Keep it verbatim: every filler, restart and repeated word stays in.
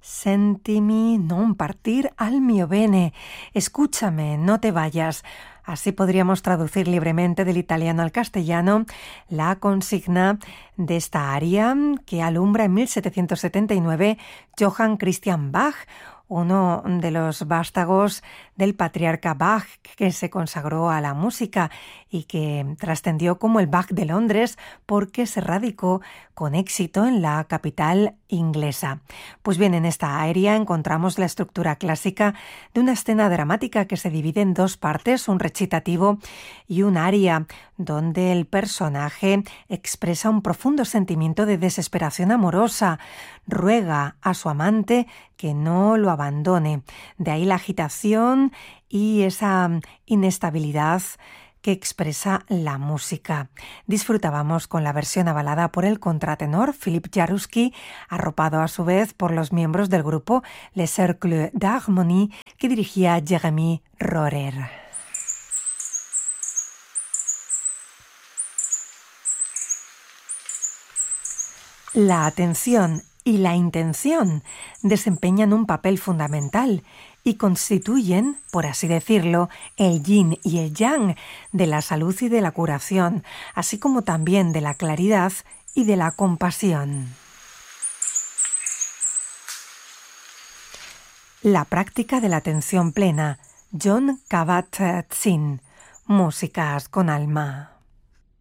Sentimi non partir al mio bene. Escúchame, no te vayas. Así podríamos traducir libremente del italiano al castellano la consigna de esta aria que alumbra en mil setecientos setenta y nueve Johann Christian Bach, uno de los vástagos del patriarca Bach, que se consagró a la música y que trascendió como el Bach de Londres porque se radicó con éxito en la capital inglesa. Pues bien, en esta aria encontramos la estructura clásica de una escena dramática que se divide en dos partes, un recitativo y un aria, donde el personaje expresa un profundo sentimiento de desesperación amorosa, ruega a su amante que no lo abandone. De ahí la agitación y esa inestabilidad que expresa la música. Disfrutábamos con la versión avalada por el contratenor Philippe Jaruski, arropado a su vez por los miembros del grupo Le Cercle d'Harmonie que dirigía Jérémy Rohrer. La atención y la intención desempeñan un papel fundamental y constituyen, por así decirlo, el yin y el yang de la salud y de la curación, así como también de la claridad y de la compasión. La práctica de la atención plena, Jon Kabat-Zinn, Músicas con alma.